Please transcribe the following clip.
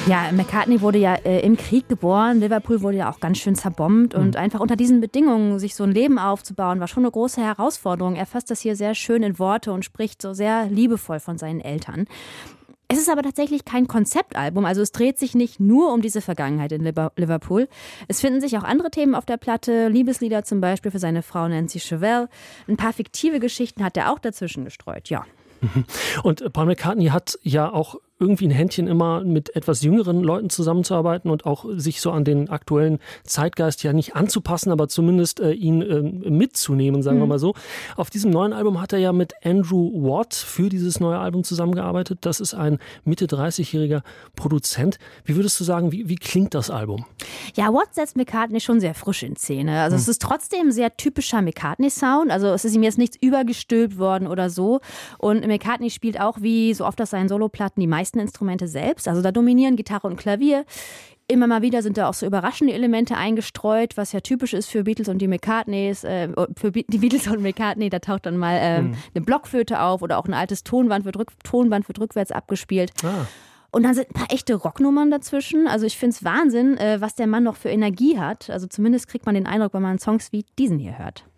Ja, McCartney wurde ja im Krieg geboren. Liverpool wurde ja auch ganz schön zerbombt. Und einfach unter diesen Bedingungen sich so ein Leben aufzubauen, war schon eine große Herausforderung. Er fasst das hier sehr schön in Worte und spricht so sehr liebevoll von seinen Eltern. Es ist aber tatsächlich kein Konzeptalbum, also es dreht sich nicht nur um diese Vergangenheit in Liverpool. Es finden sich auch andere Themen auf der Platte, Liebeslieder zum Beispiel für seine Frau Nancy Chevelle. Ein paar fiktive Geschichten hat er auch dazwischen gestreut, ja. Und Paul McCartney hat ja auch irgendwie ein Händchen immer mit etwas jüngeren Leuten zusammenzuarbeiten und auch sich so an den aktuellen Zeitgeist ja nicht anzupassen, aber zumindest ihn mitzunehmen, sagen wir mal so. Auf diesem neuen Album hat er ja mit Andrew Watt für dieses neue Album zusammengearbeitet. Das ist ein Mitte 30-jähriger Produzent. Wie würdest du sagen, wie klingt das Album? Ja, Watt setzt McCartney schon sehr frisch in Szene. Also es ist trotzdem sehr typischer McCartney-Sound. Also es ist ihm jetzt nichts übergestülpt worden oder so. Und McCartney spielt auch, wie so oft auf seinen Soloplatten, die meisten Instrumente selbst. Also da dominieren Gitarre und Klavier. Immer mal wieder sind da auch so überraschende Elemente eingestreut, was ja typisch ist für Beatles und die McCartneys. Für die Beatles und McCartney, da taucht dann mal eine Blockflöte auf oder auch ein altes Tonband wird rückwärts abgespielt. Und dann sind ein paar echte Rocknummern dazwischen. Also ich finde es Wahnsinn, was der Mann noch für Energie hat. Also zumindest kriegt man den Eindruck, wenn man Songs wie diesen hier hört.